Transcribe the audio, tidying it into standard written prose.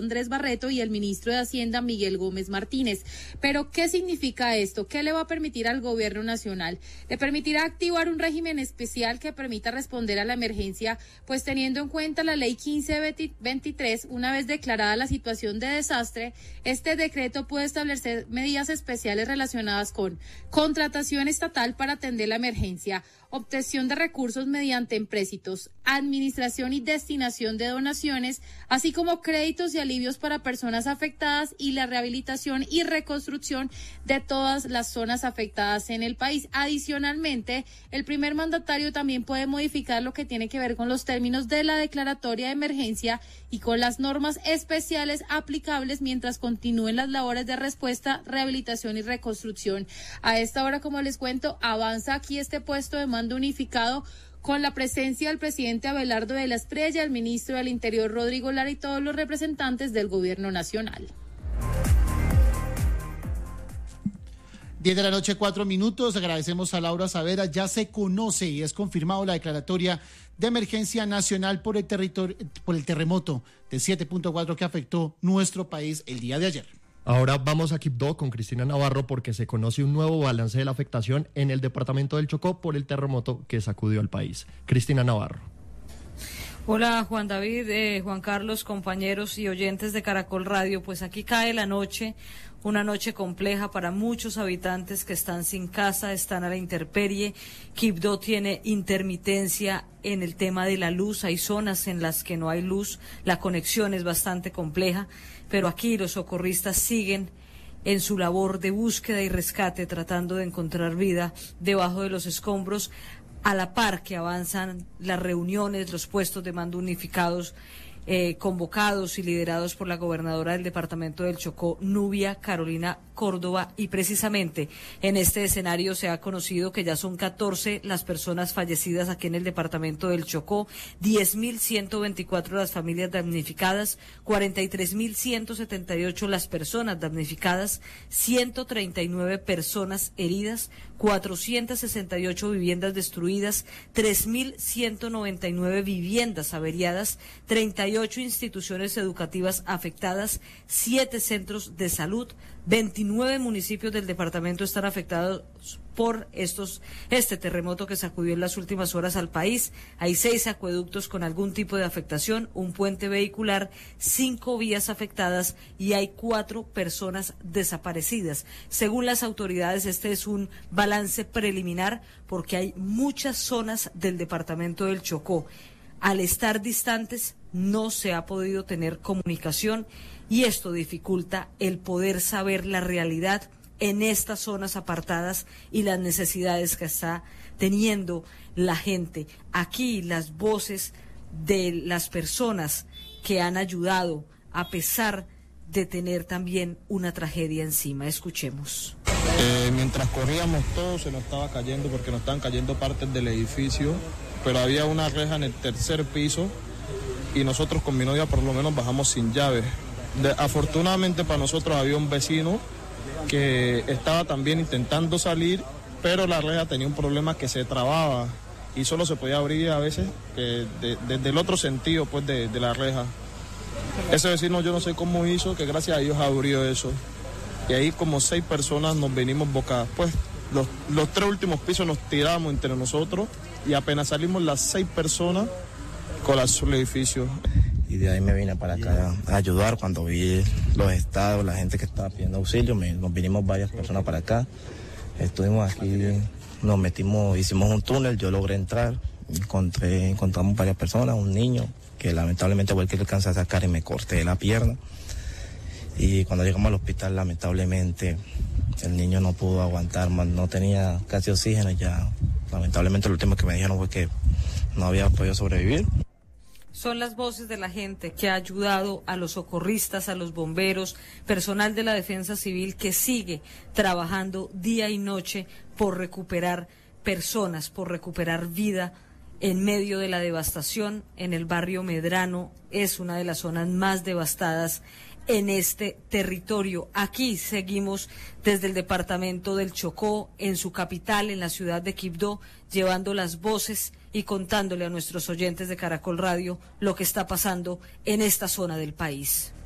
Andrés Barreto y el ministro de Hacienda Miguel Gómez Martínez. Pero, ¿qué significa esto? ¿Qué le va a permitir al gobierno nacional? Le permitirá activar un régimen especial que permita responder a la emergencia, pues teniendo en cuenta la ley 1523, una vez declarada la situación de desastre, este decreto puede establecer medidas especiales relacionadas con contratación estatal para atender la emergencia, obtención de recursos mediante empréstitos, administración y destinación de donaciones, así como créditos y alivios para personas afectadas y la rehabilitación y reconstrucción de todas las zonas afectadas en el país. Adicionalmente, el primer mandatario también puede modificar lo que tiene que ver con los términos de la declaratoria de emergencia y con las normas especiales aplicables mientras continúen las labores de respuesta, rehabilitación y reconstrucción. A esta hora, como les cuento, avanza aquí este puesto de mando unificado con la presencia del presidente Abelardo de la Espriella, el ministro del Interior Rodrigo Lara y todos los representantes del gobierno nacional. 10 de la noche, 4 minutos. Agradecemos a Laura Savera. Ya se conoce y es confirmado la declaratoria de emergencia nacional por el terremoto de 7.4 que afectó nuestro país el día de ayer. Ahora vamos a Quibdó con Cristina Navarro porque se conoce un nuevo balance de la afectación en el departamento del Chocó por el terremoto que sacudió al país. Cristina Navarro. Hola Juan David, Juan Carlos, compañeros y oyentes de Caracol Radio. Pues aquí cae la noche, una noche compleja para muchos habitantes que están sin casa, están a la intemperie. Quibdó tiene intermitencia en el tema de la luz, hay zonas en las que no hay luz, la conexión es bastante compleja, pero aquí los socorristas siguen en su labor de búsqueda y rescate, tratando de encontrar vida debajo de los escombros, a la par que avanzan las reuniones, los puestos de mando unificados, convocados y liderados por la gobernadora del departamento del Chocó, Nubia Carolina Córdoba, y precisamente en este escenario se ha conocido que ya son 14 las personas fallecidas aquí en el departamento del Chocó, 10.124 las familias damnificadas, 43.178 las personas damnificadas, 139 personas heridas, 468 viviendas destruidas, 3.199 viviendas averiadas, 38 instituciones educativas afectadas, 7 centros de salud, 29 municipios del departamento están afectados por este terremoto que sacudió en las últimas horas al país. Hay 6 acueductos con algún tipo de afectación, un puente vehicular, 5 vías afectadas y hay 4 personas desaparecidas. Según las autoridades, este es un balance preliminar porque hay muchas zonas del departamento del Chocó. Al estar distantes, no se ha podido tener comunicación y esto dificulta el poder saber la realidad en estas zonas apartadas y las necesidades que está teniendo la gente. Aquí las voces de las personas que han ayudado a pesar de tener también una tragedia encima. Escuchemos. Mientras corríamos todo se nos estaba cayendo porque nos estaban cayendo partes del edificio, pero había una reja en el tercer piso y nosotros con mi novia por lo menos bajamos sin llave. Afortunadamente para nosotros había un vecino que estaba también intentando salir, pero la reja tenía un problema que se trababa y solo se podía abrir a veces desde el otro sentido pues de la reja. Ese vecino yo no sé cómo hizo, que gracias a Dios abrió eso. Y ahí como 6 personas nos venimos bocadas. Pues los 3 últimos pisos nos tiramos entre nosotros y apenas salimos las 6 personas colapsó el edificio. Y de ahí me vine para acá a ayudar cuando vi los estados, la gente que estaba pidiendo auxilio. Nos vinimos varias personas para acá. Estuvimos aquí, nos metimos, hicimos un túnel, yo logré entrar, encontramos varias personas, un niño que lamentablemente fue el que le alcancé a sacar y me corté la pierna. Y cuando llegamos al hospital, lamentablemente, el niño no pudo aguantar más, no tenía casi oxígeno ya. Lamentablemente lo último que me dijeron fue que no había podido sobrevivir. Son las voces de la gente que ha ayudado a los socorristas, a los bomberos, personal de la Defensa Civil que sigue trabajando día y noche por recuperar personas, por recuperar vida en medio de la devastación. En el barrio Medrano es una de las zonas más devastadas en este territorio. Aquí seguimos desde el departamento del Chocó, en su capital, en la ciudad de Quibdó, llevando las voces y contándole a nuestros oyentes de Caracol Radio lo que está pasando en esta zona del país.